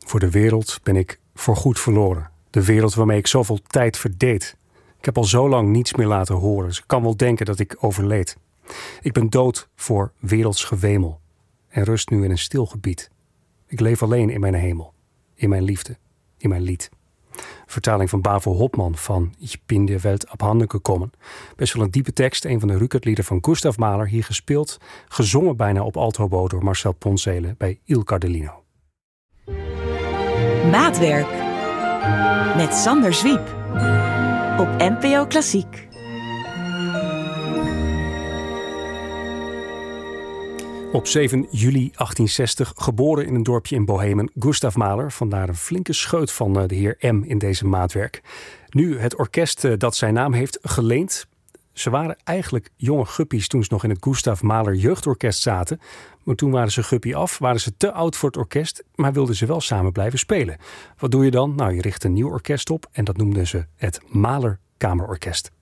Voor de wereld ben ik voorgoed verloren. De wereld waarmee ik zoveel tijd verdeed. Ik heb al zo lang niets meer laten horen. Ze kan wel denken dat ik overleed. Ik ben dood voor werelds gewemel. En rust nu in een stil gebied. Ik leef alleen in mijn hemel. In mijn liefde. In mijn lied. Vertaling van Bavo Hopman van Ich bin der Welt abhanden gekommen. Best wel een diepe tekst. Een van de Rückert-lieder van Gustav Mahler. Hier gespeeld, gezongen bijna op altobo door Marcel Ponzele bij Il Cardellino. Maatwerk met Sander Zwiep op NPO Klassiek. Op 7 juli 1860 geboren in een dorpje in Bohemen, Gustav Mahler. Vandaar een flinke scheut van de heer M in deze maatwerk. Nu het orkest dat zijn naam heeft geleend. Ze waren eigenlijk jonge guppies toen ze nog in het Gustav Mahler jeugdorkest zaten. Maar toen waren ze guppie af, waren ze te oud voor het orkest, maar wilden ze wel samen blijven spelen. Wat doe je dan? Nou, je richt een nieuw orkest op en dat noemden ze het Mahler Kamerorkest.